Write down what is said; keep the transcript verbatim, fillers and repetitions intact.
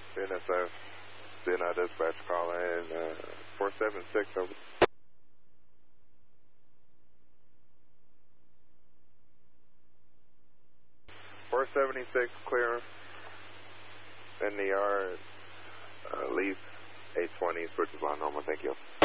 C N S F, C N I dispatch call in, uh, four seven six over. four seventy-six clear in the yard, uh, leaf eight twenty, switches on normal, thank you.